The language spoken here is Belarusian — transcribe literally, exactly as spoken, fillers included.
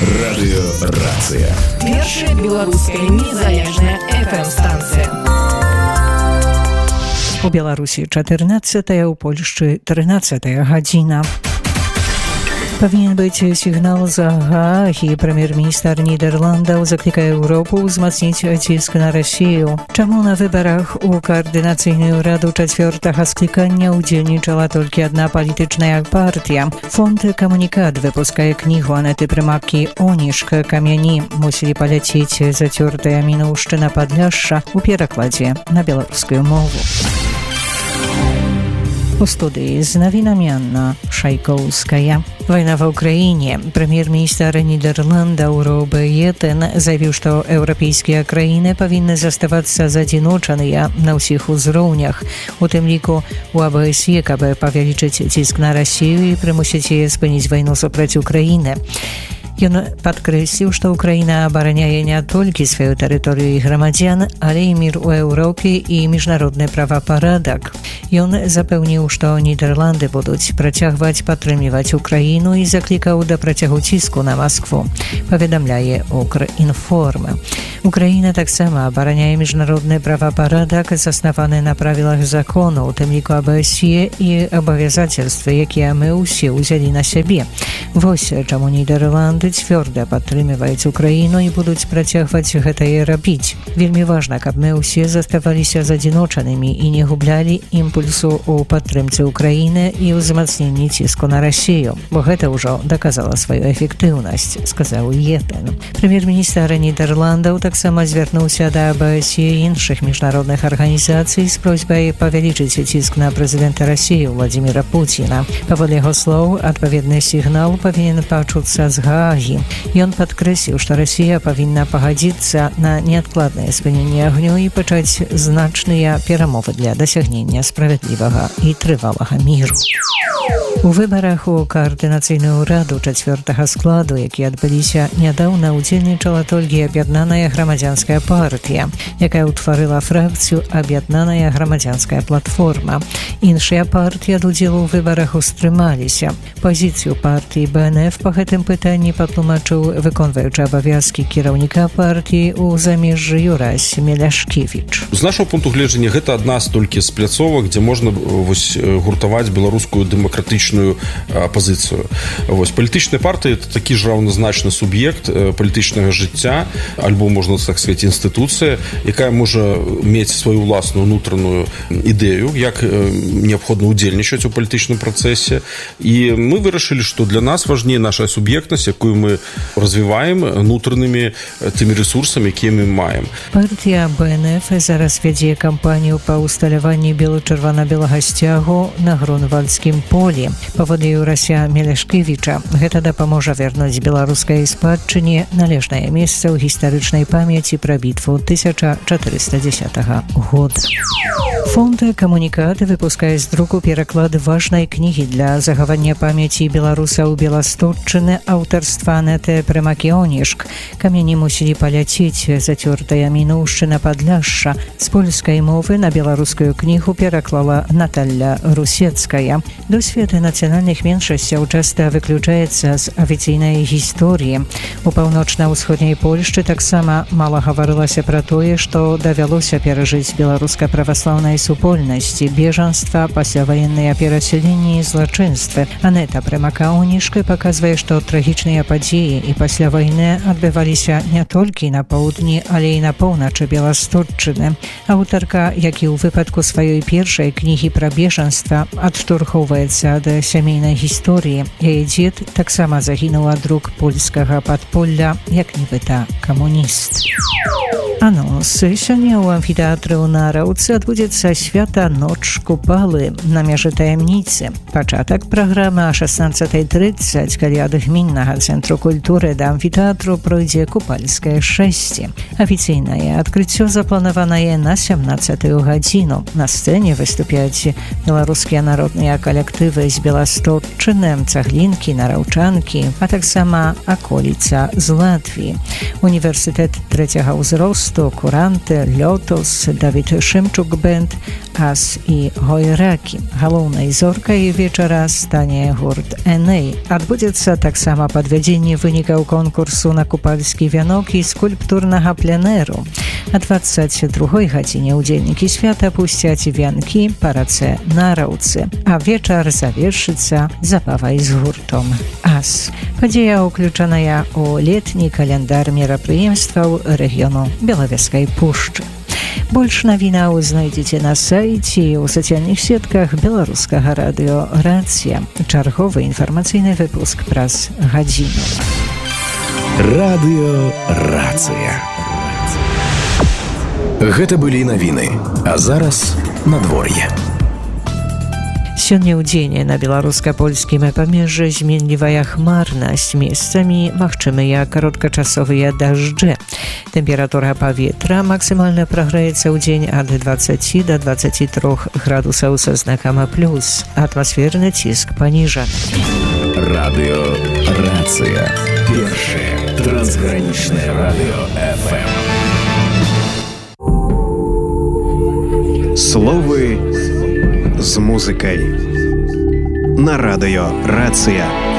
Радыёрацыя. Першая беларуская незалежная эф эм-станцыя. У Беларусі чатырнаццатая, у Польшчы трынаццатая гадзіна. Павінен быць сігнал з Гаагі. Прэм'ер-міністр Нідерландаў заклікае Еўропу ўзмацніць ціск на Расію. Чаму на выбарах у каардынацыйную раду чацвёртага склікання ўдзельнічала толькі адна палітычная партія? Фонд «Камунікат» выпускае кнігу Анеты Прымапкі «Онішка. Камяні мусілі паляцець зацёртая мінуўшчына Падляшша» у перакладзе на беларускую мову. У студии з новинами Анна Шайковская. Война в Украине. Премьер-министр Нидерландов Роб Єтен заявил, что европейские краины повинны заставаться задиночаныя на всех узроўнях. У тым ліку у а бэ эс е, каб павялічыць ціск на Россию и прымусіць яе спыніць вайну супраць Украины. Ён падкрэсліў, што Украіна абараняе не толькі сваю тэрыторыю і грамадзян, але і мір у Еўропе і міжнародны правапарадак. Ён запэўніў, што Нідерланды будуць працягваць падтрымліваць Украіну і заклікаў да працягу ціску на Маскву, паведамляе Укрінформ. Украіна таксама абараняе міжнародны правапарадак, заснаваны на правілах закону, у тым ліку а бэ эс е і абавязацельствы, якія мы ўсе ўзялі на сябе. Вось чаму Нідерланды цвёрда падтрымліваюць Украіну і будуць працягваць гэта і рабіць. Вельмі важна, каб мы ўсе заставаліся задзіночанымі і не гублялі імпульсу ў падтрымцы Украіны і ўзмацненні ціску на Расію, бо гэта ўжо даказала сваю эфектыўнасць, сказаў Єтен. Прэм'ер-міністр Нідерландаў таксама звярнуўся да а бэ эс е і іншых міжнародных арганізацый з просьбай павялічыць ціск на прэзідэнта Расіі Владзіміра Пуціна. Паводле яго слоў, адпаведны сігнал павінен пачуцца з Гаагі. Ён падкрэсліў, што Расія павінна пагадзіцца на неадкладнае спыненне агню і пачаць значныя перамовы для дасягнення справядлівага і трывалага міру. У выбарах у каардынацыйную раду чацвёртага складу, які адбыліся нядаўна, удзельнічала толькі аб'яднаная грамадзянская партыя, якая ўтварыла фракцыю аб'яднаная грамадзянская платформа. Іншыя партыі ад удзелу ў выбарах устрымаліся. Пазіцыю партыі бэ эн эф па гэтым пытанні патлумачыў выконваючы абавязкі кіраўніка партыі ў замежжы Юрась Меляшкевіч. З нашого пункту гледжання гэта адна з толькі з пляцовак, дзе можна вось гуртаваць беларускую дэмакратычную апозіцыю. Вось палітычная партыя это такі ж раўназначны суб'ект палітычнага жыцця, альбо можна так сказаць інстытуцыя, якая можа мець сваю ўласную унутраную ідэю, як неабходна ўдзельнічаць у палітычным працэсе. І мы вырашылі, што для нас важней наша суб'ектнасць, якую мы развіваем унутранымі тымі ресурсамі, якія мы маем. Партія бэ эн эф зараз вядзе кампанію па ўсталяванні бела-чырвана-белага сцягу на Грунвальдскім полі. Паводле Юрася Меляшкевіча, гэта дапаможа вярнуць беларускай спадчыне належнае месца ў гістарычнай памяці пра бітву тысяча чатырыста дзесятага года. Фонд «Камунікат» выпускае з друку пераклад важнай кнігі для захавання памяці беларусаў Беластотчыны аўтарства Анеты Прымапкі «Онішк. Камяні мусілі паляцець зацёртая мінуўшчына Падляшша». З польскай мовы на беларускую кнігу пераклала Наталля Русецкая. Досвед нацыянальных меншасцяў часта выключаецца з афіцыйнай гісторыі. У паўночна-ўсходняй Польшчы таксама мала гаварылася пра тое, што давялося перажыць беларуска-праваслаўнай супольнасці, бежанства, пасляваенныя перасяленні і злачынствы. Анета Прымапка «Онішка» паказвае, што трагічныя падзеі і пасля вайны адбываліся не толькі на поўдні, але і на поўначы Беластотчыны. Аўтарка, як і ў выпадку сваёй першай кнігі пра бежанства, адштурхоўваецца ад сямейнай гісторыі. Яе дзед таксама загінуў ад рук польскага падполля, як нібыта камуніст. Анонс. Сёння ў амфітэатры ў Нараўцы адбудзецца свята Ноч Купалы на мяжы таямніцы. Пачатак праграмы а шаснаццатая трыццаць, калі ад гміннага цэнтру культуры да амфітэатру пройдзе купальскае шэсце. Афіцыйнае адкрыццё запланаванае на сямнаццатую гадзіну. На сцэне выступяць беларускія народныя калектывы з Беластотчыны, цаглінкі, нараўчанкі, а таксама аколіца з Латвіі. Універсітэт трэцяга ўзросту Miasto, Kurante, Lotos, Dawid Szymczuk Band, As i Hojraki. Галоўнай зоркай вечара стане гурт Эней. Адбудзецца таксама падвядзенне вынікаў конкурсу на купальскі вянок і скульптурнага пленэру. А дваццаць другой гадзіне ўдзельнікі свята пусцяць вянкі па рацэ Нараўцы, а вечар завершыцца забавай з гуртом Ас. Падзея ўключаная ў летні каляндар мерапрыемстваў рэгіёну Белавежскай пушчы. Больш навінаў знайдзеце на сайце і ў сацыяльных сетках беларускага радыё «Рацыя». Чарговы інфармацыйны выпуск праз гадзіну. Радыё «Рацыя». Гэта былі навіны, а зараз надвор'е. Сёння ў дзень на беларуска-польскім памежжы зменлівая хмарнасць, месцамі магчымыя кароткачасовыя дажджы. Тэмпература паветра максімальна прагрэецца ў дзень ад дваццаці да дваццаці трох градусаў са знакам плюс. Атмасферны ціск паніжаны. Радыё «Рацыя». Першае трансгранічнае радыё эф эм. Словы з музыкай на радыё «Рацыя».